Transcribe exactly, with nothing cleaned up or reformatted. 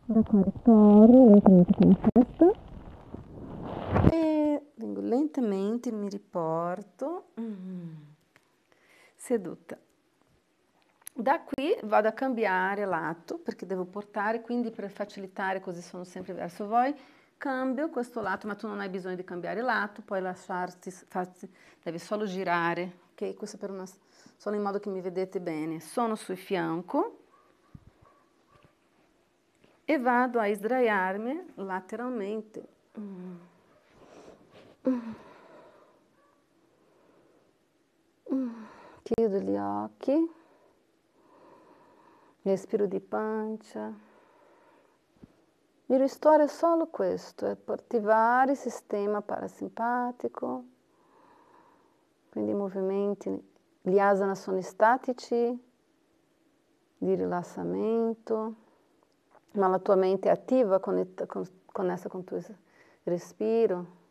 Da qua ritorno, lentamente in testa. E vengo lentamente, mi riporto. Mm. Seduta. Da qui vado a cambiare lato, perché devo portare, quindi per facilitare, così sono sempre verso voi, cambio questo lato, ma tu non hai bisogno di cambiare lato, puoi lasciarti, farti, devi solo girare, ok? Questo per una, solo in modo che mi vedete bene. Sono sul fianco e vado a sdraiarmi lateralmente. Mm. Mm. Mm. Chiudo gli occhi, respiro di pancia. Mi ristoro solo questo, è per attivare il sistema parasimpatico, quindi i movimenti, gli asana sono statici, di rilassamento, ma la tua mente è attiva, connessa con, connessa con il tuo respiro.